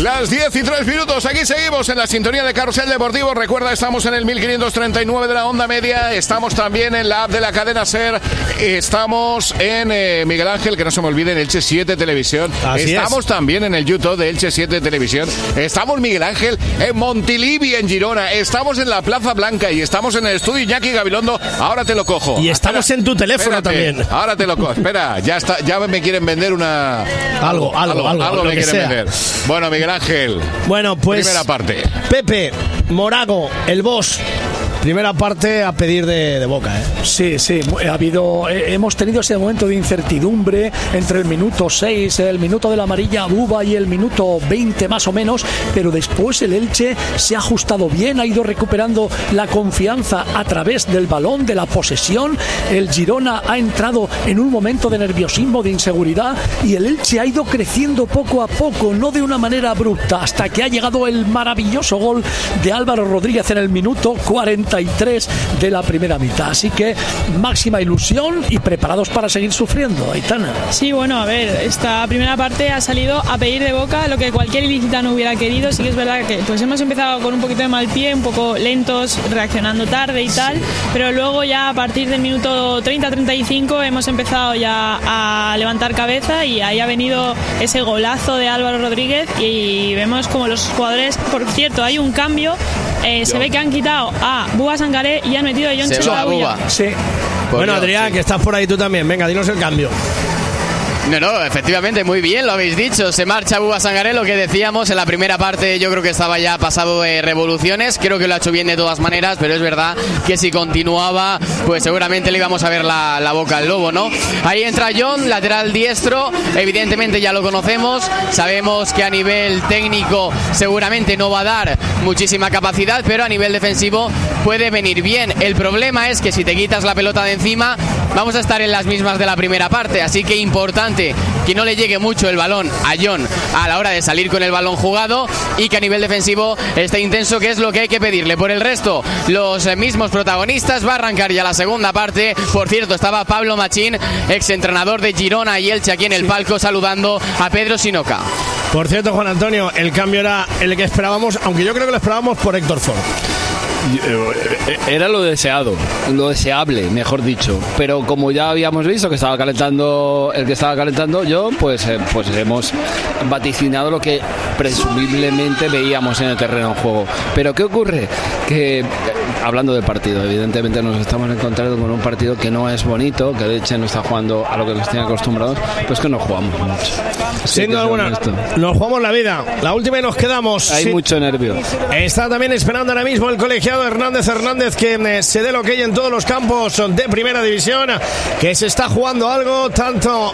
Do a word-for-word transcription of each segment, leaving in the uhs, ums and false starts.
Las diez y tres minutos, aquí seguimos en la sintonía de Carrusel Deportivo. Recuerda, estamos en el mil quinientos treinta y nueve de la onda media, estamos también en la app de la cadena SER, estamos en eh, Miguel Ángel, que no se me olvide, en Elche siete Televisión. Así estamos es. también en el YouTube de Elche siete Televisión. Estamos, Miguel Ángel, en Montilivi, en Girona. Estamos en la Plaza Blanca y estamos en el estudio Iñaki Gabilondo. Ahora te lo cojo. Y estamos Espera, en tu teléfono espérate, también. Ahora te lo cojo. Espera, ya está, ya me quieren vender una... Algo, algo, algo, algo lo me que quieren sea. vender. Bueno, Miguel Ángel. Bueno, pues Primera parte. Pepe, Morago, el boss. Primera parte a pedir de, de boca, ¿eh? Sí, sí, ha habido, eh, hemos tenido ese momento de incertidumbre entre el minuto seis, el minuto de la amarilla Buba y el minuto veinte más o menos, pero después el Elche se ha ajustado bien, ha ido recuperando la confianza a través del balón, de la posesión. El Girona ha entrado en un momento de nerviosismo, de inseguridad, y el Elche ha ido creciendo poco a poco, no de una manera abrupta, hasta que ha llegado el maravilloso gol de Álvaro Rodríguez en el minuto cuarenta y tres de la primera mitad. Así que máxima ilusión y preparados para seguir sufriendo, Aitana. Sí, bueno, a ver, esta primera parte ha salido a pedir de boca lo que cualquier ilicitano hubiera querido. Sí que es verdad que pues hemos empezado con un poquito de mal pie, un poco lentos, reaccionando tarde y tal, pero luego ya a partir del minuto treinta a treinta y cinco hemos empezado ya a levantar cabeza y ahí ha venido ese golazo de Álvaro Rodríguez y vemos como los jugadores, por cierto, hay un cambio, eh, se ve que han quitado a Buba Sangaré y han metido a Jon Chabuya. Sí. Bueno, Adrián, que estás por ahí tú también. Venga, dinos el cambio. No, no, efectivamente, muy bien, lo habéis dicho. Se marcha Buba Sangaré, lo que decíamos. En la primera parte yo creo que estaba ya pasado de revoluciones. Creo que lo ha hecho bien de todas maneras, pero es verdad que si continuaba, pues seguramente le íbamos a ver la, la boca al lobo, ¿no? Ahí entra Jon, lateral diestro. Evidentemente ya lo conocemos. Sabemos que a nivel técnico seguramente no va a dar muchísima capacidad, pero a nivel defensivo puede venir bien. El problema es que si te quitas la pelota de encima, vamos a estar en las mismas de la primera parte. Así que importante que no le llegue mucho el balón a Jon a la hora de salir con el balón jugado y que a nivel defensivo esté intenso, que es lo que hay que pedirle. Por el resto, los mismos protagonistas. Va a arrancar ya la segunda parte. Por cierto, estaba Pablo Machín, exentrenador de Girona y Elche, aquí en el palco saludando a Pedro Sinoca. Por cierto, Juan Antonio, el cambio era el que esperábamos, aunque yo creo que lo esperábamos por Héctor Ford. Era lo deseado, lo deseable, mejor dicho. Pero como ya habíamos visto que estaba calentando el que estaba calentando yo, pues, eh, pues hemos vaticinado lo que presumiblemente veíamos en el terreno de juego. Pero ¿qué ocurre? Que eh, hablando del partido, evidentemente nos estamos encontrando con un partido que no es bonito, que de hecho no está jugando a lo que nos tiene acostumbrados, pues que no jugamos mucho. Sin duda alguna, nos jugamos la vida. La última y nos quedamos. Hay sí. mucho nervio. Está también esperando ahora mismo el colegiado Hernández Hernández, que eh, se dé lo que hay en todos los campos de primera división, que se está jugando algo tanto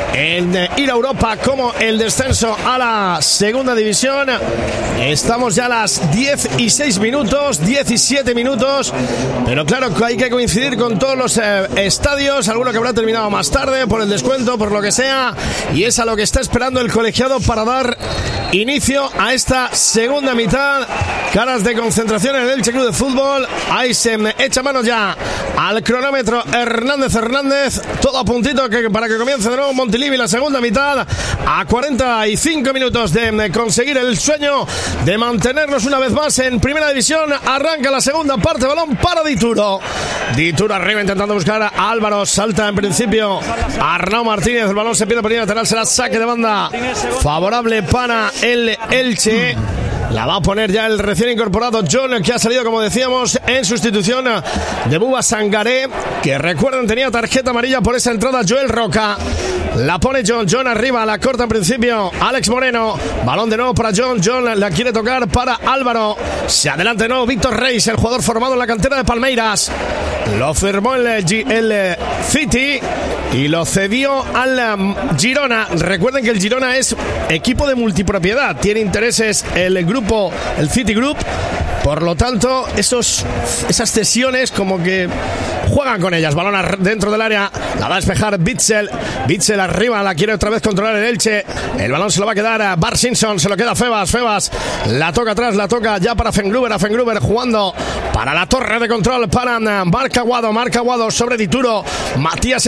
en eh, ir a Europa como el descenso a la segunda división. Estamos ya a las diez y seis minutos, diecisiete minutos, pero claro que hay que coincidir con todos los eh, estadios, alguno que habrá terminado más tarde por el descuento, por lo que sea, y es a lo que está esperando el colegiado para dar inicio a esta segunda mitad. Caras de concentración en el Elche Club de Fútbol. Ahí se echa mano ya al cronómetro Hernández Hernández. Todo a puntito que, para que comience de nuevo Montilivi la segunda mitad. A cuarenta y cinco minutos de conseguir el sueño de mantenernos una vez más en primera división. Arranca la segunda parte. Balón para Dituro. Dituro arriba intentando buscar a Álvaro. Salta en principio Arnau Martínez. El balón se pierde por línea lateral. Será saque de banda favorable para el Elche. La va a poner ya el recién incorporado Jon, que ha salido, como decíamos, en sustitución de Buba Sangaré, que recuerden tenía tarjeta amarilla por esa entrada Joel Roca. La pone Jon, Jon arriba, la corta en principio Alex Moreno, balón de nuevo para Jon, Jon la quiere tocar para Álvaro, se adelanta de nuevo Víctor Reis, el jugador formado en la cantera de Palmeiras, lo firmó el, el City y lo cedió al Girona. Recuerden que el Girona es equipo de multipropiedad, tiene intereses el grupo, el City Group, por lo tanto esos, esas cesiones como que juegan con ellas. Balón dentro del área, la va a despejar Bitzel, Bitzel arriba, la quiere otra vez controlar el Elche, el balón se lo va a quedar a Bart Simpson, se lo queda a Febas, Febas la toca atrás, la toca ya para Fengruber, a Fengruber jugando para la torre de control para Marc Aguado, Marc Aguado sobre Dituro, Matías Ezequiel Dituro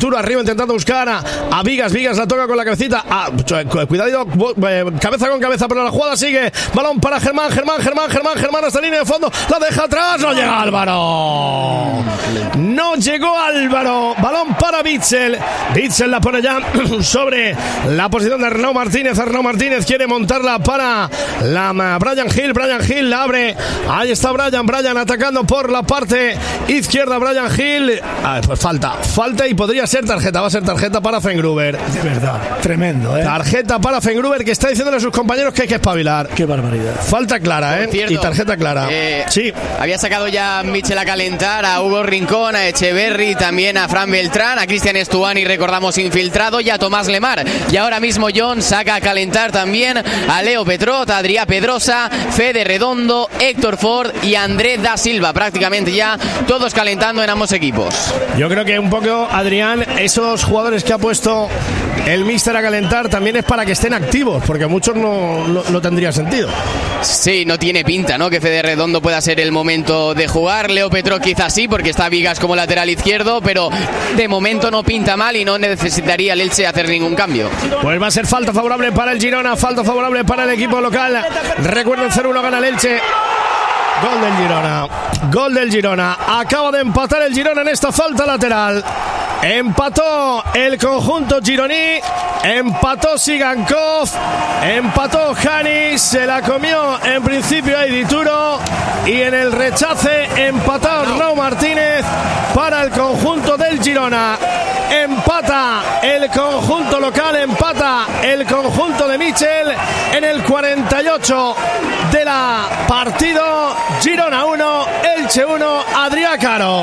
Dituro arriba intentando buscar a, a Vigas. Vigas la toca con la cabecita. Ah, cuidado, eh, cabeza con cabeza, pero la jugada sigue. Balón para Germán, Germán, Germán, Germán, Germán hasta la línea de fondo. La deja atrás. No llega Álvaro. No llegó Álvaro. Balón para Bitzel. Bitzel la pone ya sobre la posición de Arnau Martínez. Arnau Martínez quiere montarla para la Brian Hill. Brian Hill la abre. Ahí está Brian. Brian atacando por la parte izquierda. Brian Hill. Ah, pues falta. Falta y podría ser tarjeta. Va a ser tarjeta para Fengruber. De verdad. Tremendo, ¿eh? Tarjeta para Fengruber, que está diciéndole a sus compañeros que hay que espabilar. Qué barbaridad. Falta clara, ¿eh? Cierto, y tarjeta clara. Eh, sí. Había sacado ya Michel a calentar a Hugo Rincón, a Echeverri, también a Fran Beltrán, a Cristian Estuani, recordamos, infiltrado, y a Tomás Lemar. Y ahora mismo John saca a calentar también a Leo Petrot, a Adrià Pedrosa, Fede Redondo, Héctor Ford y André da Silva. Prácticamente ya todos calentando en ambos equipos. Yo creo que un poco, Adrián, esos jugadores que ha puesto el míster a calentar también es para que estén activos, porque muchos no, no, no tendría sentido. Sí, no tiene pinta, ¿no?, que Fede Redondo pueda ser el momento de jugar. Leo Petrot quizás sí, porque está Vigas como lateral izquierdo, pero de momento no pinta mal y no necesitaría el Elche hacer ningún cambio. Pues va a ser falta favorable para el Girona, falta favorable para el equipo local. Recuerden, cero uno gana el Elche. Gol del Girona. Gol del Girona. Acaba de empatar el Girona en esta falta lateral. Empató el conjunto gironí. Empató Sigankov. Empató Janis. Se la comió en principio a Dituro. Y en el rechace empató Arnau Martínez para el conjunto del Girona. Empata el conjunto local. Empata el conjunto de Michel en el cuarenta y ocho de la partido. Girona uno, Elche uno, Adrià Caro.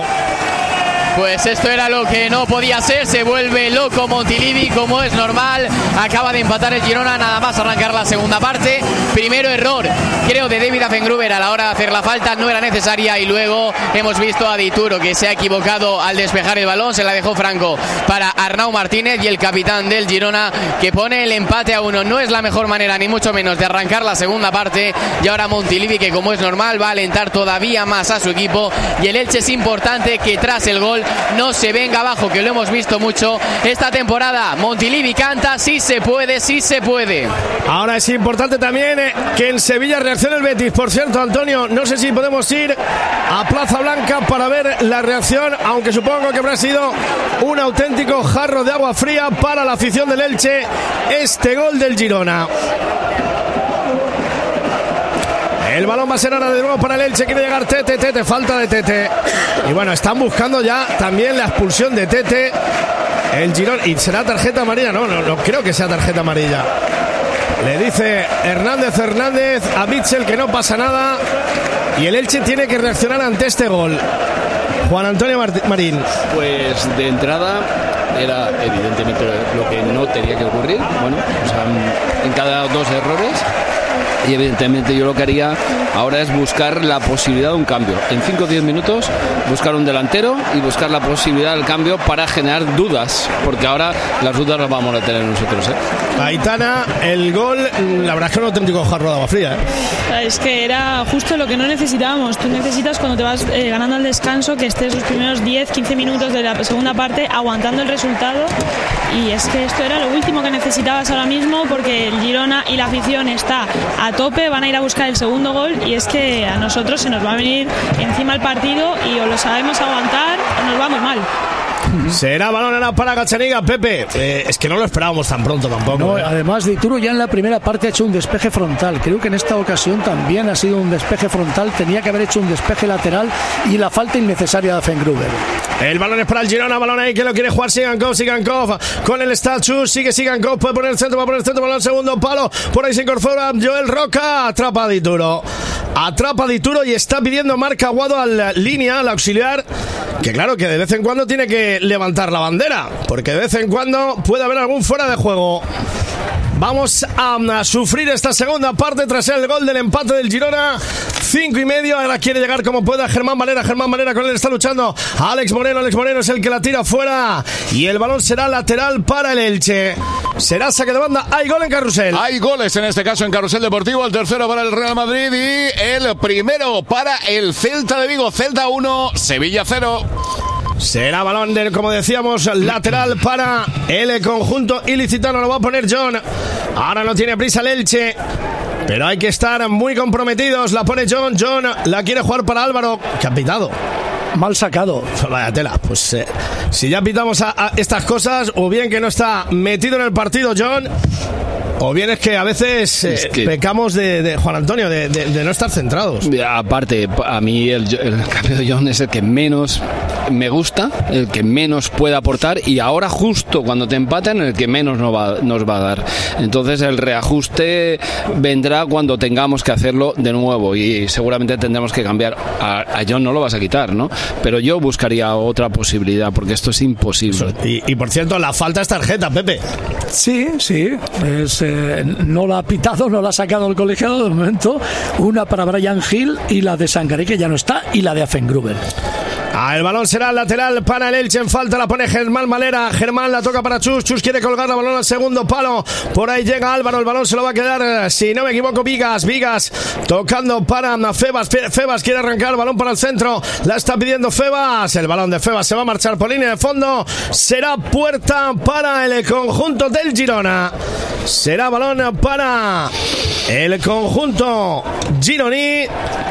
Pues esto era lo que no podía ser. Se vuelve loco Montilivi, como es normal. Acaba de empatar el Girona nada más arrancar la segunda parte. Primero error, creo, de David Fengruber a la hora de hacer la falta. No era necesaria. Y luego hemos visto a Dituro, que se ha equivocado al despejar el balón. Se la dejó Franco para Arnau Martínez. Y el capitán del Girona, que pone el empate a uno. No es la mejor manera, ni mucho menos, de arrancar la segunda parte. Y ahora Montilivi, que como es normal, va a alentar todavía más a su equipo. Y el Elche es importante que tras el gol no se venga abajo, que lo hemos visto mucho esta temporada. Montilivi canta: sí se puede, sí se puede. Ahora es importante también eh, que en Sevilla reaccione el Betis. Por cierto, Antonio, no sé si podemos ir a Plaza Blanca para ver la reacción, aunque supongo que habrá sido un auténtico jarro de agua fría para la afición del Elche este gol del Girona. El balón va a ser ahora de nuevo para el Elche. Quiere llegar Tete, Tete, falta de Tete. Y bueno, están buscando ya también la expulsión de Tete. El Girona. ¿Y será tarjeta amarilla? No, no, no creo que sea tarjeta amarilla. Le dice Hernández Hernández a Bitzel que no pasa nada. Y el Elche tiene que reaccionar ante este gol. Juan Antonio Mart- Marín. Pues de entrada era evidentemente lo que no tenía que ocurrir. Bueno, o sea, en cada dos errores. Y evidentemente yo lo que haría ahora es buscar la posibilidad de un cambio. En cinco o diez minutos buscar un delantero y buscar la posibilidad del cambio para generar dudas, porque ahora las dudas las vamos a tener nosotros, ¿eh? Aitana, el gol, la verdad es que es un auténtico jarro de agua fría, ¿eh? Es que era justo lo que no necesitábamos. Tú necesitas, cuando te vas eh, ganando al descanso, que estés los primeros diez quince minutos de la segunda parte aguantando el resultado. Y es que esto era lo último que necesitabas ahora mismo, porque el Girona y la afición está a tope, van a ir a buscar el segundo gol, y es que a nosotros se nos va a venir encima el partido y o lo sabemos aguantar o nos vamos mal. Será balón ahora para Gachaniga, Pepe. Eh, es que no lo esperábamos tan pronto tampoco. No, eh. además, Dituro ya en la primera parte ha hecho un despeje frontal. Creo que en esta ocasión también ha sido un despeje frontal. Tenía que haber hecho un despeje lateral y la falta innecesaria de Fengruber. El balón es para el Girona, balón ahí que lo quiere jugar Sigankov, Sigankov con el estatus, sigue Sigankov, puede poner el centro, va a poner el centro, balón segundo palo, por ahí se incorpora Joel Roca, atrapa a Dituro, atrapa a Dituro y está pidiendo Marc Aguado a la línea, al auxiliar, que claro, que de vez en cuando tiene que levantar la bandera, porque de vez en cuando puede haber algún fuera de juego. Vamos a, a sufrir esta segunda parte tras el gol del empate del Girona. Cinco y medio. Ahora quiere llegar como pueda Germán Valera. Germán Valera con él está luchando Alex Moreno. Alex Moreno es el que la tira fuera. Y el balón será lateral para el Elche. Será saque de banda. Hay gol en Carrusel. Hay goles en este caso en Carrusel Deportivo. El tercero para el Real Madrid y el primero para el Celta de Vigo. Celta uno, Sevilla cero. Será balón de, como decíamos, lateral para el conjunto ilicitano. Lo va a poner John. Ahora no tiene prisa el Elche, pero hay que estar muy comprometidos. La pone John. John la quiere jugar para Álvaro, que ha pitado. Mal sacado. Vaya tela. Pues eh, si ya pitamos a, a estas cosas, o bien que no está metido en el partido John, o bien es que a veces eh, es que pecamos de, de Juan Antonio, de, de, de no estar centrados. Aparte, a mí el, el cambio de John es el que menos me gusta, el que menos puede aportar, y ahora justo cuando te empatan el que menos nos va, nos va a dar. Entonces el reajuste vendrá cuando tengamos que hacerlo de nuevo, y seguramente tendremos que cambiar. A, a John no lo vas a quitar, ¿no? Pero yo buscaría otra posibilidad, porque esto es imposible. Y, y por cierto, la falta es tarjeta, Pepe. Sí, sí, es, eh, no la ha pitado, no la ha sacado el colegiado de momento. Una para Brian Hill y la de Sangaré, que ya no está, y la de Afengruber. Ah, el balón será lateral para el Elche. En falta la pone Germán Malera. Germán la toca para Chus. Chus quiere colgar la balón al segundo palo. Por ahí llega Álvaro. El balón se lo va a quedar, si no me equivoco, Vigas. Vigas tocando para Febas. Febas quiere arrancar el balón para el centro. La está pidiendo Febas. El balón de Febas se va a marchar por línea de fondo. Será puerta para el conjunto del Girona. Será balón para el conjunto gironí.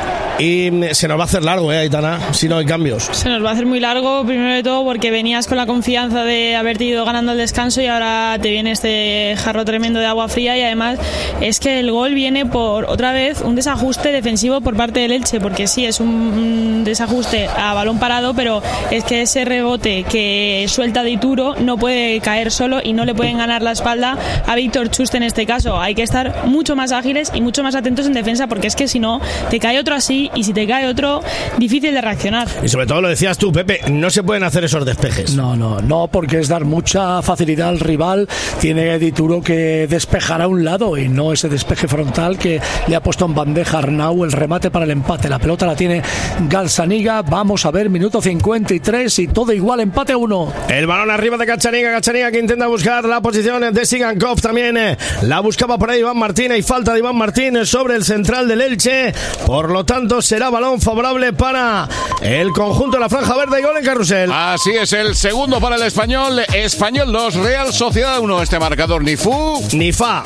Y se nos va a hacer largo, ¿eh, Aitana? Si no hay cambios. Se nos va a hacer muy largo, primero de todo porque venías con la confianza de haberte ido ganando el descanso y ahora te viene este jarro tremendo de agua fría, y además es que el gol viene por otra vez un desajuste defensivo por parte del Elche, porque sí, es un desajuste a balón parado, pero es que ese rebote que suelta Dituro no puede caer solo y no le pueden ganar la espalda a Víctor Chust en este caso. Hay que estar mucho más ágiles y mucho más atentos en defensa, porque es que si no, te cae otro así, y si te cae otro, difícil de reaccionar. Y sobre todo lo decías tú, Pepe, no se pueden hacer esos despejes. No, no, no, porque es dar mucha facilidad al rival. Tiene Dituro que despejar a un lado y no ese despeje frontal que le ha puesto en bandeja Arnau. El remate para el empate. La pelota la tiene Gazzaniga. Vamos a ver, minuto cincuenta y tres y todo igual, empate a uno. El balón arriba de Gazzaniga. Gazzaniga que intenta buscar la posición de Sigankov. También eh, la buscaba por ahí Iván Martín. Hay falta de Iván Martín sobre el central del Elche. Por lo tanto, será balón favorable para el conjunto de la franja verde y gol en Carrusel. Así es, el segundo para el Español. Español dos, Real Sociedad uno. Este marcador ni fu ni fa.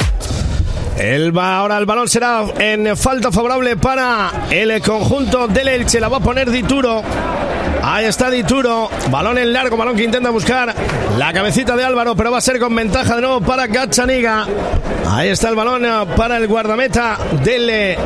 El, ahora el balón será en falta favorable para el conjunto del Elche. La va a poner Dituro. Ahí está Dituro. Balón en largo, balón que intenta buscar la cabecita de Álvaro, pero va a ser con ventaja de nuevo para Gazzaniga. Ahí está el balón para el guardameta del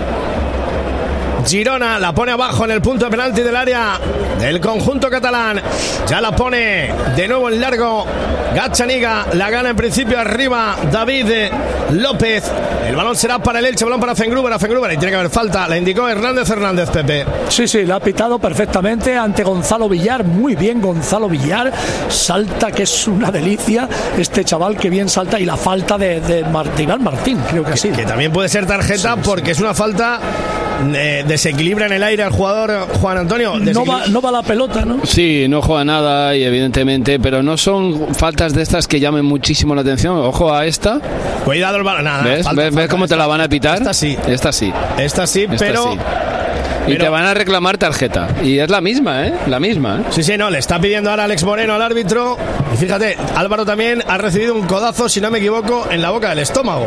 Girona. La pone abajo en el punto de penalti del área del conjunto catalán. Ya la pone de nuevo en largo Gazzaniga. La gana en principio arriba David López. El balón será para el Elche, balón para Afengruber. Afengruber, y tiene que haber falta. La indicó Hernández Hernández, Pepe. Sí, sí, la ha pitado perfectamente ante Gonzalo Villar. Muy bien Gonzalo Villar. Salta, que es una delicia este chaval, que bien salta. Y la falta de, de, Mar- de Iván Martín, creo que, que así. Que también puede ser tarjeta, sí, porque sí, es una falta. Eh, desequilibra en el aire al jugador Juan Antonio. No va, no va la pelota, ¿no? Sí, no juega nada, y evidentemente, pero no son faltas de estas que llamen muchísimo la atención. Ojo a esta. Cuidado el balón. Nada, ¿Ves? Falta, ¿Ves, falta, ¿Ves cómo esta, te la van a pitar? Esta sí. Esta sí. Esta sí, esta pero... Sí. Y pero... te van a reclamar tarjeta. Y es la misma, ¿eh? La misma, ¿eh? Sí, sí, no, le está pidiendo ahora Alex Moreno al árbitro. Y fíjate, Álvaro también ha recibido un codazo, si no me equivoco, en la boca del estómago.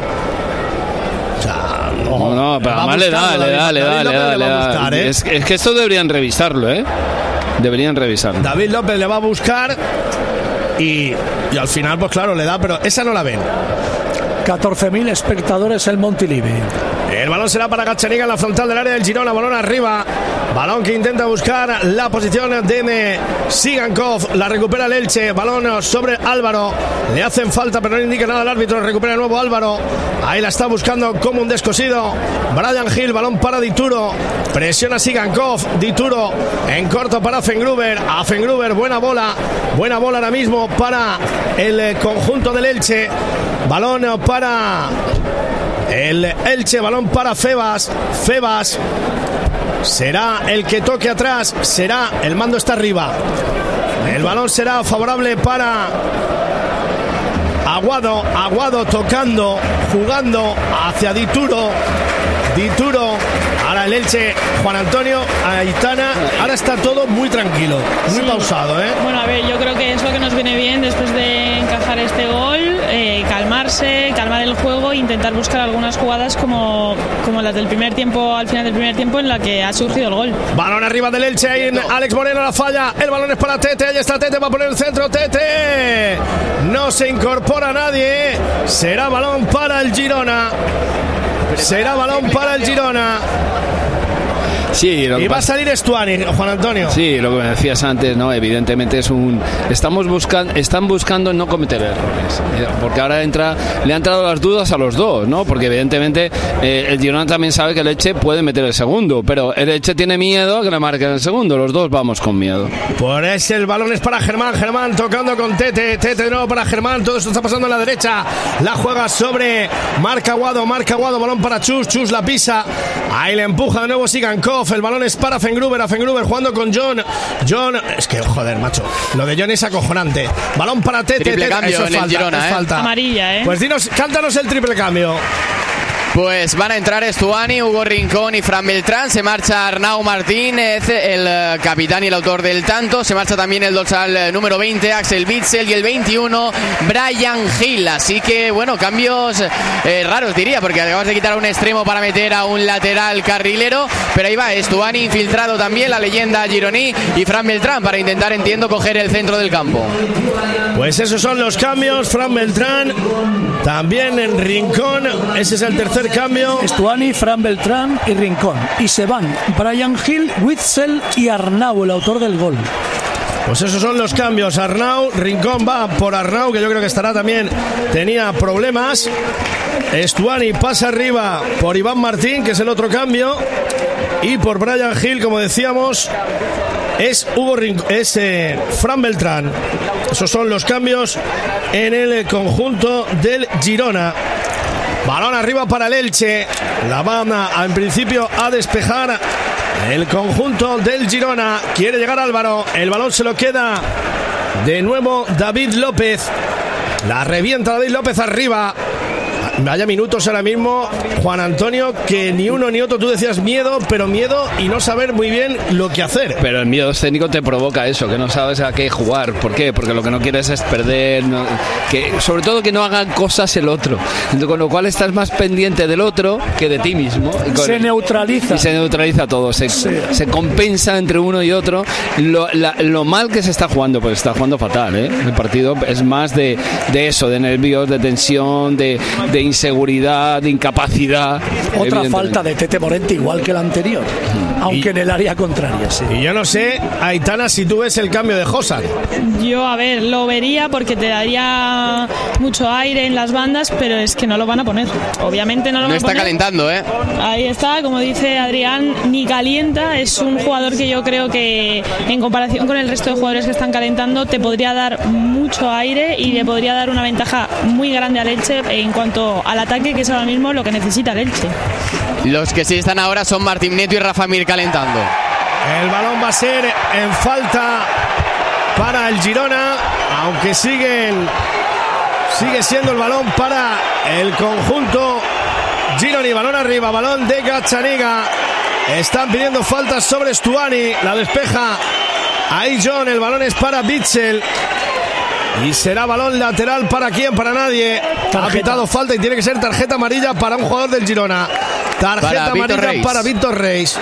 O sea... No, no, pero además le da, le da, le da, le da, le da. Buscar, ¿eh? es, es que esto deberían revisarlo, ¿eh? Deberían revisarlo. David López le va a buscar y, y al final, pues claro, le da, pero esa no la ven. catorce mil espectadores el Montilivi. El balón será para Gazzaniga en la frontal del área del Girona. Balón arriba. Balón que intenta buscar la posición de Sigankov. La recupera el Elche. Balón sobre Álvaro. Le hacen falta, pero no indica nada el árbitro. Recupera de nuevo Álvaro. Ahí la está buscando como un descosido Brian Hill. Balón para Dituro. Presiona Sigankov. Dituro en corto para Afengruber. Afengruber, buena bola. Buena bola ahora mismo para el conjunto del Elche. Balón para el Elche, balón para Febas. Febas será el que toque atrás. Será, el mando está arriba. El balón será favorable para Aguado. Aguado tocando, jugando hacia Dituro. Dituro. Ahora para el Elche. Juan Antonio, Aitana, ahora está todo muy tranquilo, muy Sí. pausado, ¿eh? Bueno, a ver, yo creo que es lo que nos viene bien después de encajar este gol, eh, calmarse, calmar el juego e intentar buscar algunas jugadas como, como las del primer tiempo, al final del primer tiempo, en la que ha surgido el gol. Balón arriba del Elche, ahí en Alex Moreno la falla, el balón es para Tete, ahí está Tete, va a poner el centro, Tete, no se incorpora nadie, será balón para el Girona, será balón para el Girona. Sí, lo que Y va a pasa- salir Estuani, Juan Antonio. Sí, lo que me decías antes, no, evidentemente es un estamos buscando están buscando no cometer errores, eh, porque ahora entra le han entrado las dudas a los dos, ¿no? Porque evidentemente eh, el Girona también sabe que el Elche puede meter el segundo, pero el Elche tiene miedo a que le marquen el segundo, los dos vamos con miedo. Por ese el balón es para Germán, Germán tocando con Tete, Tete de nuevo para Germán, todo esto está pasando en la derecha, la juega sobre Marc Aguado, Marc Aguado, balón para Chus, Chus la pisa, ahí le empuja de nuevo Sigankov, el balón es para Fengruber, a Fengruber jugando con John, John, es que joder macho, lo de John es acojonante, balón para Tete, Triple Tete, cambio eso es en el falta, Girona, es ¿eh? falta. Amarilla, ¿eh? Pues dinos, cántanos el triple cambio. Pues van a entrar Estuani, Hugo Rincón y Fran Beltrán. Se marcha Arnau Martínez, el eh, capitán y el autor del tanto. Se marcha también el dorsal eh, número veinte, Axel Witsel, y el veintiuno, Brian Hill. Así que, bueno, cambios eh, raros diría, porque acabas de quitar a un extremo para meter a un lateral carrilero. Pero ahí va, Estuani infiltrado también, la leyenda gironí, y Fran Beltrán para intentar, entiendo, coger el centro del campo. Pues esos son los cambios, Fran Beltrán, también en Rincón, ese es el tercer cambio. Estuani, Fran Beltrán y Rincón. Y se van Brian Hill, Witzel y Arnau, el autor del gol. Pues esos son los cambios. Arnau, Rincón va por Arnau, que yo creo que estará también, tenía problemas. Estuani pasa arriba por Iván Martín, que es el otro cambio. Y por Brian Hill, como decíamos, es Hugo Rincón, es eh, Fran Beltrán. Esos son los cambios en el conjunto del Girona. Balón arriba para el Elche. La van a, en principio a despejar el conjunto del Girona. Quiere llegar Álvaro. El balón se lo queda de nuevo David López. La revienta David López arriba. Vaya minutos ahora mismo, Juan Antonio, que ni uno ni otro, tú decías miedo, pero miedo y no saber muy bien lo que hacer. Pero el miedo escénico te provoca eso, que no sabes a qué jugar. ¿Por qué? Porque lo que no quieres es perder, no, que, sobre todo que no hagan cosas el otro. Con lo cual estás más pendiente del otro que de ti mismo. Y con- Se neutraliza. Y se neutraliza todo, se, Sí. se compensa entre uno y otro lo, la- lo mal que se está jugando, pues está jugando fatal, ¿eh? El partido es más de, de eso, de nervios, de tensión, de, de inseguridad, de incapacidad. Otra evidentemente. falta de Tete Morente, igual que la anterior, aunque en el área contraria, sí. Y yo no sé, Aitana, si tú ves el cambio de Josan. Yo, a ver, lo vería porque te daría mucho aire en las bandas, pero es que no lo van a poner. Obviamente no lo No van a está poner. calentando, ¿eh? Ahí está, como dice Adrián, ni calienta. Es un jugador que yo creo que, en comparación con el resto de jugadores que están calentando, te podría dar mucho aire y le podría dar una ventaja muy grande al Elche en cuanto al ataque, que es ahora mismo lo que necesita el Elche. Los que sí están ahora son Martín Neto y Rafa Mir calentando. El balón va a ser en falta para el Girona, aunque siguen sigue siendo el balón para el conjunto Gironi. Balón arriba, balón de Gazzaniga. Están pidiendo faltas sobre Stuani, la despeja ahí John, el balón es para Witsel. Y será balón lateral para quién, para nadie. Tarjeta. Ha pitado falta y tiene que ser tarjeta amarilla para un jugador del Girona. Tarjeta Para Víctor amarilla Reis. para Víctor Reis.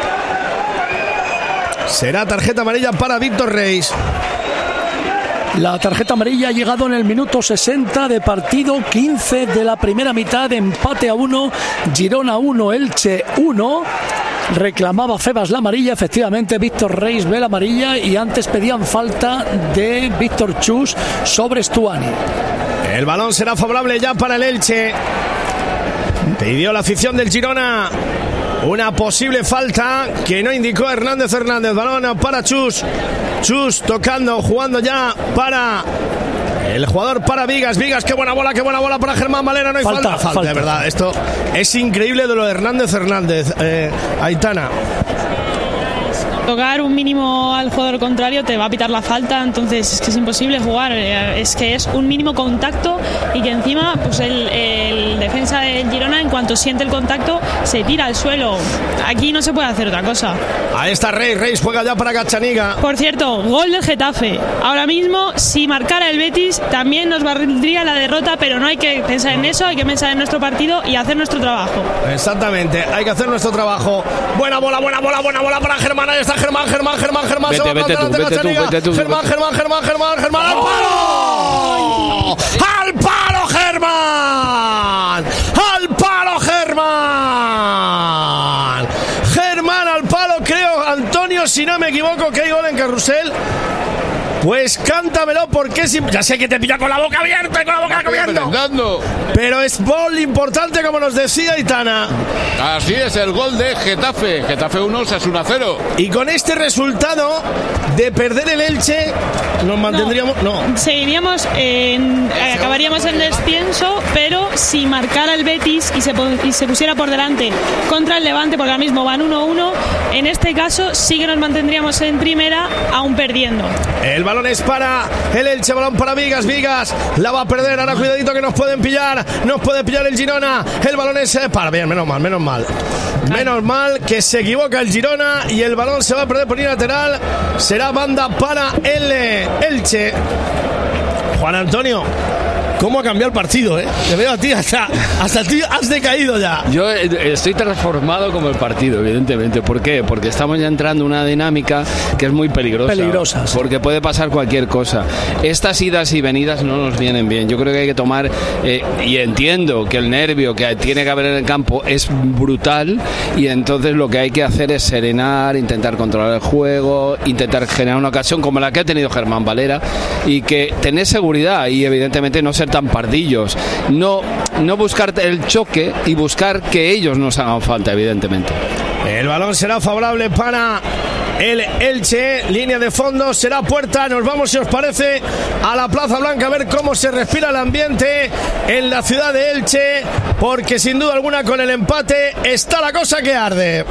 Será tarjeta amarilla para Víctor Reis. La tarjeta amarilla ha llegado en el minuto sesenta de partido, quince de la primera mitad, empate a uno, Girona uno, Elche uno. Reclamaba Febas la amarilla, efectivamente Víctor Reis ve la amarilla y antes pedían falta de Víctor Chus sobre Stuani. El balón será favorable ya para el Elche. Pidió la afición del Girona una posible falta que no indicó Hernández Hernández. Balón para Chus. Chus tocando, jugando ya para el jugador, para Vigas. Vigas, qué buena bola, qué buena bola para Germán Valera. No hay falta. Falta, Falta, falta. de verdad. Esto es increíble de lo de Hernández Hernández. Eh, Aitana. tocar un mínimo al jugador contrario te va a pitar la falta, entonces es que es imposible jugar, es que es un mínimo contacto y que encima pues el, el defensa del Girona en cuanto siente el contacto se tira al suelo. Aquí no se puede hacer otra cosa. Ahí está Reis, Reis juega ya para Gachaniga. Por cierto, gol del Getafe. Ahora mismo, si marcara el Betis, también nos valdría la derrota, pero no hay que pensar en eso, hay que pensar en nuestro partido y hacer nuestro trabajo. Exactamente, hay que hacer nuestro trabajo. Buena bola, buena bola, buena bola para Germán. Ahí está Germán, Germán, Germán, Germán. Vete, se va vete, tú, vete, tú, vete tú. Germán, Germán, Germán, Germán, Germán. ¡Al palo! ¡Al palo, Germán! ¡Al palo, Germán! Germán al palo, creo, Antonio, si no me equivoco, que hay gol en Carrusel. Pues cántamelo porque si... Ya sé que te pilla con la boca abierta y con la boca abierta. Pero es gol importante, como nos decía Aitana. Así es, el gol de Getafe. Getafe uno, Osasuna cero. Y con este resultado de perder el Elche, nos mantendríamos... No. no. Seguiríamos en... Acabaríamos en descenso, pero si marcara el Betis y se, y se pusiera por delante contra el Levante, porque ahora mismo van uno uno, en este caso sí que nos mantendríamos en primera, aún perdiendo. El balón es para el Elche, balón para Vigas, Vigas la va a perder, ahora cuidadito que nos pueden pillar, nos puede pillar el Girona, el balón es para, bien, menos mal, menos mal menos mal que se equivoca el Girona y el balón se va a perder por lateral, será banda para el Elche. Juan Antonio, ¿cómo ha cambiado el partido, eh? Te veo a ti, hasta, hasta ti has decaído ya. Yo estoy transformado como el partido, evidentemente. ¿Por qué? Porque estamos ya entrando en una dinámica que es muy peligrosa. Peligrosa, sí. Porque puede pasar cualquier cosa. Estas idas y venidas no nos vienen bien. Yo creo que hay que tomar, eh, y entiendo que el nervio que tiene que haber en el campo es brutal, y entonces lo que hay que hacer es serenar, intentar controlar el juego, intentar generar una ocasión como la que ha tenido Germán Valera, y que tener seguridad y evidentemente no ser tan pardillos, no, no buscar el choque y buscar que ellos nos hagan falta, evidentemente. El balón será favorable para el Elche, línea de fondo, será puerta. Nos vamos, si os parece, a la Plaza Blanca a ver cómo se respira el ambiente en la ciudad de Elche, porque sin duda alguna con el empate está la cosa que arde.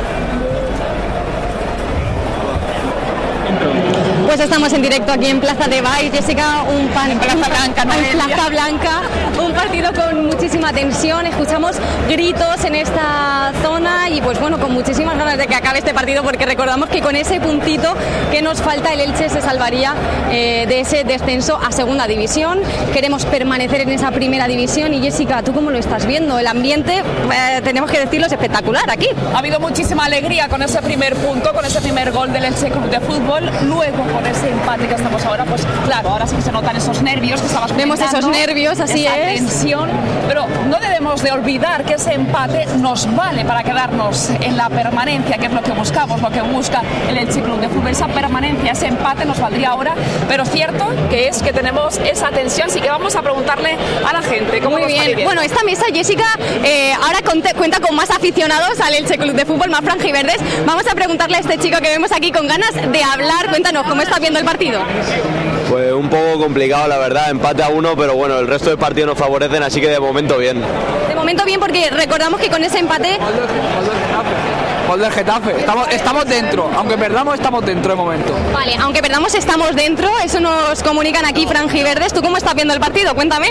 Pues estamos en directo aquí en Plaza de Baix, Jessica, un pan en Plaza Blanca, ¿no? En Plaza Blanca, un partido con muchísima tensión, escuchamos gritos en esta zona y pues bueno, con muchísimas ganas de que acabe este partido, porque recordamos que con ese puntito que nos falta el Elche se salvaría eh, de ese descenso a segunda división. Queremos permanecer en esa primera división y Jessica, ¿tú cómo lo estás viendo? El ambiente, eh, tenemos que decirlo, es espectacular aquí. Ha habido muchísima alegría con ese primer punto, con ese primer gol del Elche Club de Fútbol, luego con ese empate que estamos ahora, pues claro, ahora sí que se notan esos nervios que estabas Vemos esos nervios, así esa es. tensión, pero no debemos de olvidar que ese empate nos vale para quedarnos en la permanencia, que es lo que buscamos, lo que busca el Elche Club de Fútbol, esa permanencia, ese empate nos valdría ahora, pero cierto que es que tenemos esa tensión, así que vamos a preguntarle a la gente cómo Muy lo está bien, viviendo. bueno, esta mesa, Jessica, eh, ahora conte, cuenta con más aficionados al Elche Club de Fútbol, más franjiverdes. Vamos a preguntarle a este chico que vemos aquí con ganas de hablar. Cuéntanos, ¿cómo estás viendo el partido? Pues un poco complicado, la verdad, empate a uno, pero bueno, el resto del partido nos favorecen, así que de momento bien. De momento bien, porque recordamos que con ese empate... Gol del Getafe, estamos, estamos dentro, aunque perdamos estamos dentro de momento. Vale, aunque perdamos estamos dentro, eso nos comunican aquí franjiverdes. ¿Tú cómo estás viendo el partido? Cuéntame.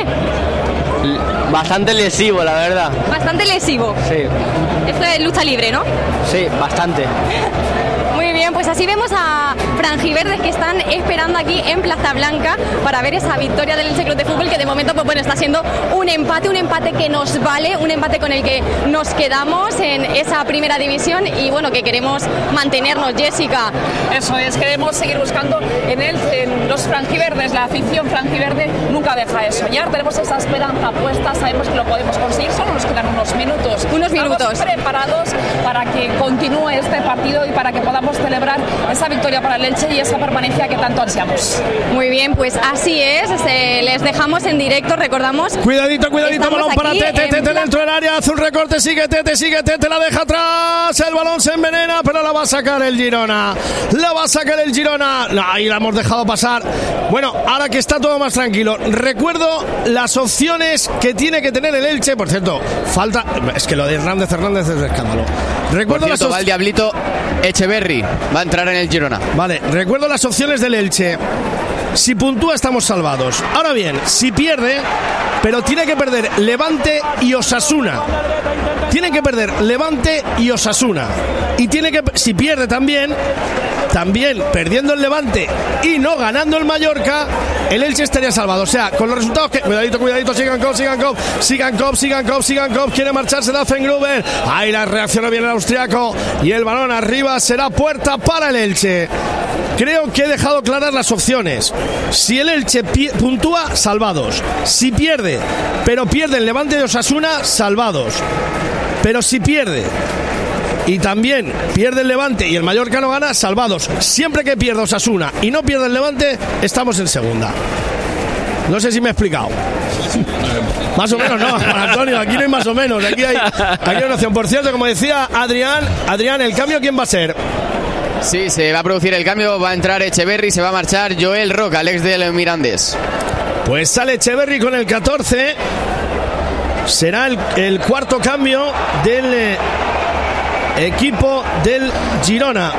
Bastante lesivo, la verdad. Bastante lesivo. Sí. Esto es lucha libre, ¿no? Sí, bastante. Muy bien, pues así vemos a franjiverdes que están esperando aquí en Plaza Blanca para ver esa victoria del Elche Club de Fútbol, que de momento pues bueno, está siendo un empate, un empate que nos vale, un empate con el que nos quedamos en esa primera división y bueno, que queremos mantenernos, Jessica. Eso es, queremos seguir buscando en, el, en los franjiverdes, la afición franjiverde nunca deja de soñar, tenemos esa esperanza puesta, sabemos que lo podemos conseguir, solo nos quedan unos minutos. Unos minutos. Estamos preparados para que continúe este partido y para que podamos celebrar esa victoria para el Elche y esa permanencia que tanto ansiamos. Muy bien, pues así es, se, les dejamos en directo, recordamos. Cuidadito, cuidadito, balón para Tete, Tete dentro del área, hace un recorte, sigue Tete, sigue Tete, la deja atrás, el balón se envenena, pero la va a sacar el Girona, la va a sacar el Girona, ahí la hemos dejado pasar. Bueno, ahora que está todo más tranquilo, recuerdo las opciones que tiene que tener el Elche, por cierto, falta, es que lo de Hernández Hernández es de escándalo. Recuerdo por cierto, las va el diablito Echeverri, Va a entrar en el Girona. Vale, recuerdo las opciones del Elche. Si puntúa estamos salvados. Ahora bien, si pierde, pero tiene que perder Levante y Osasuna. Tiene que perder Levante y Osasuna. Y tiene que, si pierde también, también perdiendo el Levante y no ganando el Mallorca, el Elche estaría salvado. O sea, con los resultados que... Cuidadito, cuidadito, sigan Kop, sigan Kop, sigan Kop, sigan Kop, sigan Kop. Quiere marcharse Daffengruber. Ahí la reacciona bien el austriaco. Y el balón arriba será puerta para el Elche. Creo que he dejado claras las opciones. Si el Elche pie- puntúa, salvados. Si pierde, pero pierde el Levante de Osasuna, salvados. Pero si pierde y también pierde el Levante y el Mallorca no gana, salvados. Siempre que pierda Osasuna y no pierde el Levante, estamos en segunda. No sé si me he explicado. Más o menos no, Juan Antonio, aquí no hay más o menos. Aquí hay, aquí hay una opción. Por cierto, como decía Adrián, Adrián, ¿el cambio quién va a ser? Sí, se va a producir el cambio, va a entrar Echeverri, se va a marchar Joel Roca, el ex del Mirandés. Pues sale Echeverri con el catorce. Será el, el cuarto cambio del eh, equipo del Girona.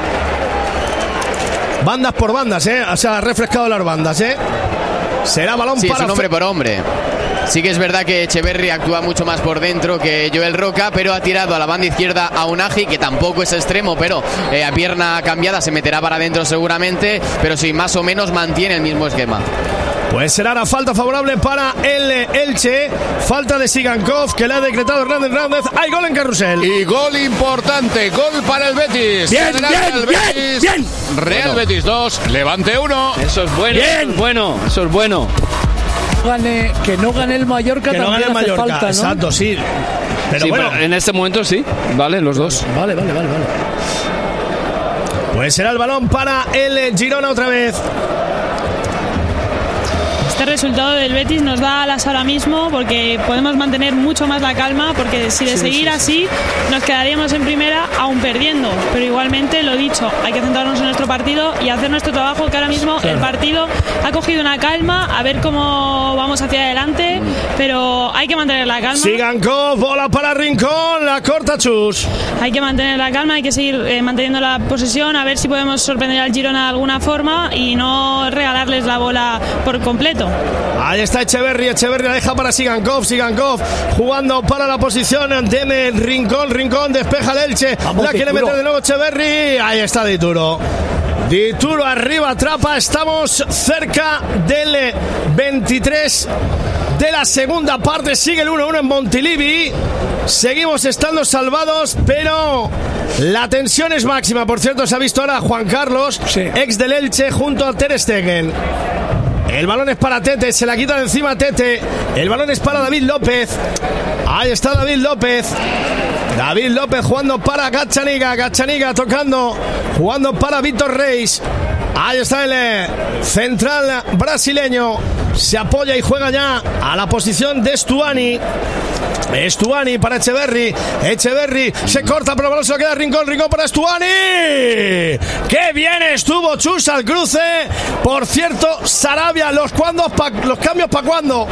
Bandas por bandas, ¿eh? O sea, ha refrescado las bandas, ¿eh? Será balón sí, para... Sí, es un hombre por hombre. Sí que es verdad que Echeverri actúa mucho más por dentro que Joel Roca, pero ha tirado a la banda izquierda a Unagi, que tampoco es extremo, pero eh, a pierna cambiada se meterá para adentro seguramente, pero sí, más o menos mantiene el mismo esquema. Pues será la falta favorable para el Elche. Falta de Sigankov, que le ha decretado Hernández Hernández. Hay gol en Carrusel. Y gol importante, gol para el Betis. Bien, bien, Real bien, Betis, bien. Real Bueno. Betis dos, Levante uno. Eso es bueno. Bien. Eso es bueno. Eso es bueno. Gane, que no gane el Mallorca Que no también gane el hace Mallorca, falta, ¿no? exacto, sí. Pero Sí, bueno, pero en este momento sí. Vale, los dos. Vale, vale, vale, vale. pues será el balón para el Girona otra vez. Este resultado del Betis nos da alas ahora mismo porque podemos mantener mucho más la calma, porque si de Sí, seguir sí, así nos quedaríamos en primera aún perdiendo, pero igualmente lo dicho, hay que centrarnos en nuestro partido y hacer nuestro trabajo, que ahora mismo el partido ha cogido una calma, a ver cómo vamos hacia adelante, pero hay que mantener la calma. Sigankov, bola para Rincón, la corta Chus. Hay que mantener la calma, hay que seguir eh, manteniendo la posesión, a ver si podemos sorprender al Girona de alguna forma y no regalarles la bola por completo. Ahí está Echeverri, Echeverri la deja para Sigankov, Sigankov jugando para la posición de Rincón, Rincón despeja el Elche, Vamos, la quiere Dituro. meter de nuevo Echeverri, ahí está Dituro. Dituro arriba, atrapa, estamos cerca del veintitrés de la segunda parte, sigue el uno uno en Montilivi, seguimos estando salvados, pero la tensión es máxima. Por cierto, se ha visto ahora a Juan Carlos, Sí. ex del Elche, junto a Ter Stegen. El balón es para Tete, se la quita de encima Tete. El balón es para David López. Ahí está David López. David López jugando para Gachaniga. Gachaniga tocando, jugando para Víctor Reis. Ahí está el eh, central brasileño. Se apoya y juega ya a la posición de Stuani. Stuani para Echeverri. Echeverri se corta, pero el balón se lo queda Rincón. Rincón para Stuani. ¡Qué bien estuvo Chus al cruce! Por cierto, Sarabia, ¿los, cuándo, pa, los cambios para cuándo?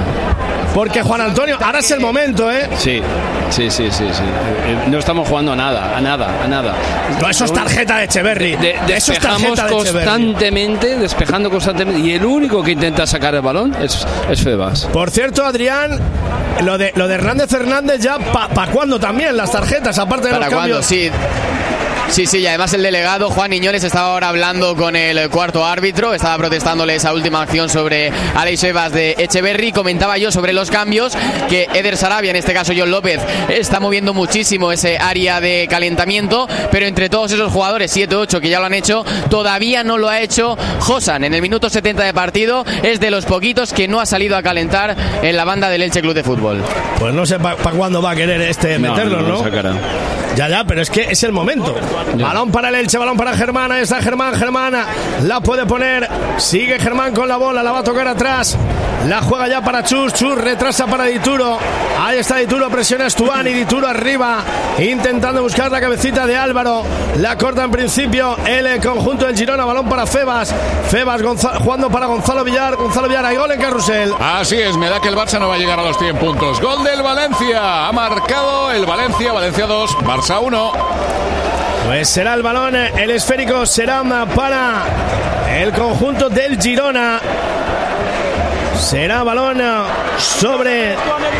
Porque Juan Antonio, ahora es el momento, ¿eh? Sí, sí, sí, sí, sí. Eh, No estamos jugando a nada, a nada, a nada. No, eso es tarjeta de Echeverri. De- eso es despejamos tarjeta de Echeverri. constantemente, despejando constantemente. Y el único que intenta sacar el balón es, es Febas. Por cierto, Adrián, lo de, lo de Hernández Hernández ya, ¿para pa cuándo también las tarjetas? Aparte de ¿Para los cuándo? cambios. Sí. Sí, sí, y además el delegado Juan Iñoles estaba ahora hablando con el cuarto árbitro, estaba protestándole esa última acción sobre Alex Febas de Echeverri. Comentaba yo sobre los cambios que Eder Sarabia, en este caso John López, está moviendo muchísimo ese área de calentamiento, pero entre todos esos jugadores, siete ocho que ya lo han hecho, todavía no lo ha hecho Josan. En el minuto setenta de partido es de los poquitos que no ha salido a calentar en la banda del Elche Club de Fútbol. Pues no sé para pa cuándo va a querer este No, meterlo, no, ¿no? no sacará. Ya, ya, pero es que es el momento. Ya. Balón para el Elche, balón para Germán. Ahí está Germán, Germán la puede poner. Sigue Germán con la bola, la va a tocar atrás. La juega ya para Chus, Chus retrasa para Dituro. Ahí está Dituro, presiona a Stuani, Dituro arriba, intentando buscar la cabecita de Álvaro. La corta en principio el conjunto del Girona, balón para Febas. Febas Gonza- jugando para Gonzalo Villar. Gonzalo Villar, hay gol en Carrusel. Así es, me da que el Barça no va a llegar a los cien puntos. Gol del Valencia, ha marcado el Valencia, Valencia dos, Barça uno. Pues será el balón, el esférico será para el conjunto del Girona. Será balón sobre...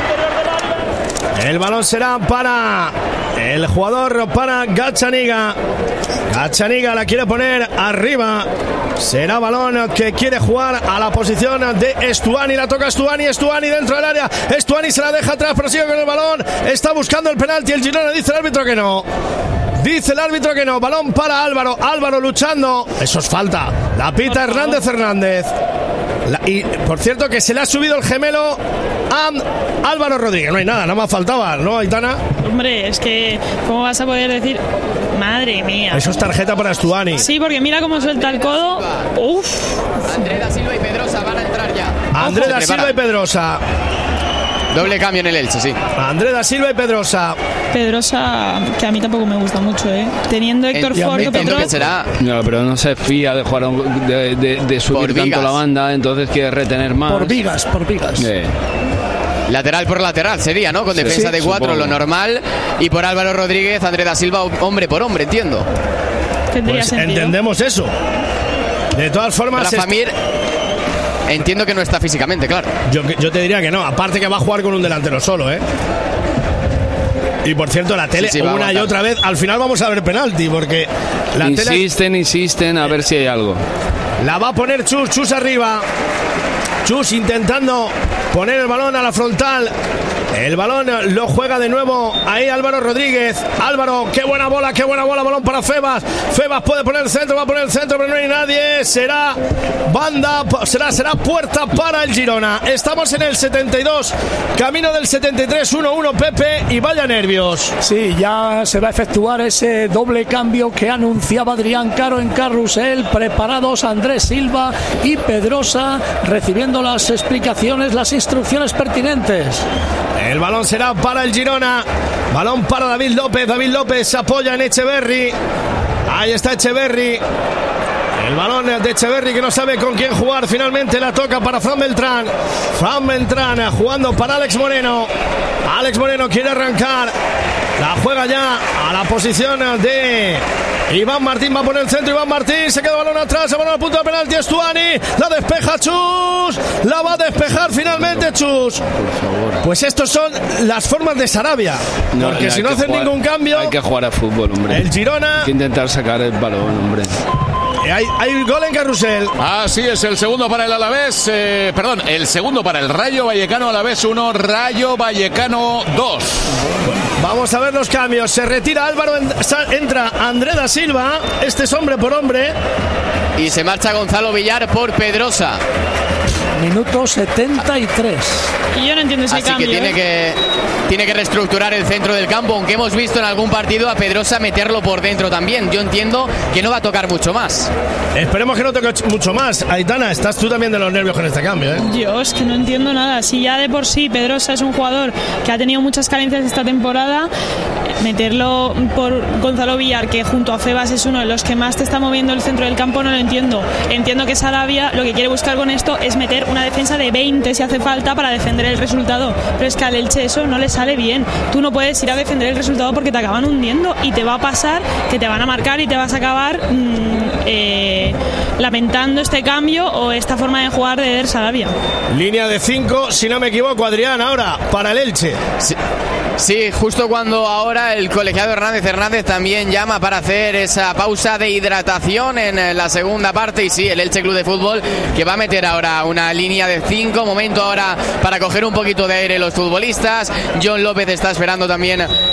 El balón será para el jugador, para Gazzaniga. Gazzaniga la quiere poner arriba. Será balón que quiere jugar a la posición de Estuani. La toca Estuani, Estuani dentro del área. Estuani se la deja atrás, prosigue con el balón. Está buscando el penalti. El Girona dice el árbitro que no. Dice el árbitro que no. Balón para Álvaro. Álvaro luchando. Eso es falta. La pita Hernández Hernández. La, y por cierto que se le ha subido el gemelo a Álvaro Rodríguez. No hay nada, nada más faltaba, ¿no, Aitana? Hombre, es que ¿cómo vas a poder decir? Madre mía. Eso es tarjeta para Estuani. Sí, porque mira cómo suelta el codo. Uf. André da Silva y Pedrosa van a entrar ya. André da Silva y Pedrosa. Doble cambio en el Elche, sí. André da Silva y Pedrosa. Pedrosa, que a mí tampoco me gusta mucho, ¿eh? Teniendo Héctor Ford o Pedrosa. Será... No, pero no se fía de jugar de, de, de subir tanto la banda, entonces quiere retener más. Por vigas, por vigas. Sí. Lateral por lateral sería, ¿no? Con sí, defensa sí, de cuatro, supongo. Lo normal. Y por Álvaro Rodríguez, André da Silva, hombre por hombre, entiendo. Tendría Pues sentido. entendemos eso. De todas formas... Rafa Mir, entiendo que no está físicamente, claro. Yo, yo te diría que no. Aparte que va a jugar con un delantero solo, ¿eh? Y por cierto, la tele, sí, sí, una y otra vez, al final vamos a ver penalti, porque la insisten, tele... insisten, a ver si hay algo. La va a poner Chus, Chus arriba. Chus intentando poner el balón a la frontal. El balón lo juega de nuevo ahí Álvaro Rodríguez. Álvaro, qué buena bola, qué buena bola. Balón para Febas. Febas puede poner el centro, va a poner el centro, pero no hay nadie. Será banda, será, será puerta para el Girona. Estamos en el setenta y dos, camino del setenta y tres, uno uno Pepe, y vaya nervios. Sí, ya se va a efectuar ese doble cambio que anunciaba Adrián Caro en carrusel. Preparados Andrés Silva y Pedrosa, recibiendo las explicaciones, las instrucciones pertinentes. El balón será para el Girona. Balón para David López. David López se apoya en Echeverri. Ahí está Echeverri. El balón de Echeverri que no sabe con quién jugar. Finalmente la toca para Fran Beltrán. Fran Beltrán jugando para Alex Moreno. Alex Moreno quiere arrancar. La juega ya a la posición de Iván Martín. Va a poner el centro Iván Martín. Se queda el balón atrás. El balón a punto de penalti. Estuani. La despeja Chus. La va a despejar finalmente Chus. Pues estos son las formas de Sarabia. No, porque si no que hacen jugar, ningún cambio. Hay que jugar a fútbol, hombre. El Girona. Hay que intentar sacar el balón, hombre. Hay, hay gol en carrusel. Así es, el segundo para el Alavés, eh, perdón, el segundo para el Rayo Vallecano. Alavés uno, Rayo Vallecano dos. Vamos a ver los cambios. Se retira Álvaro, entra André da Silva. Este es hombre por hombre. Y se marcha Gonzalo Villar por Pedrosa. Minuto setenta y tres. Y yo no entiendo ese Así cambio. que tiene, ¿eh? que tiene que reestructurar el centro del campo, aunque hemos visto en algún partido a Pedrosa meterlo por dentro también. Yo entiendo que no va a tocar mucho más. Esperemos que no toque mucho más. Aitana, estás tú también de los nervios con este cambio, ¿eh? Yo es que no entiendo nada. Si ya de por sí Pedrosa es un jugador que ha tenido muchas carencias esta temporada, meterlo por Gonzalo Villar, que junto a Febas es uno de los que más te está moviendo el centro del campo, no lo entiendo. Entiendo que Sarabia lo que quiere buscar con esto es meter una defensa de veinte si hace falta para defender el resultado, pero es que al Elche eso no le sale bien. Tú no puedes ir a defender el resultado porque te acaban hundiendo y te va a pasar que te van a marcar y te vas a acabar mmm, eh, lamentando este cambio o esta forma de jugar de Eder Sarabia. Línea de cinco, si no me equivoco, Adrián, ahora para el Elche. Sí. Sí, justo cuando ahora el colegiado Hernández Hernández también llama para hacer esa pausa de hidratación en la segunda parte. Y sí, el Elche Club de Fútbol que va a meter ahora una línea de cinco. Momento ahora para coger un poquito de aire los futbolistas. John López está esperando también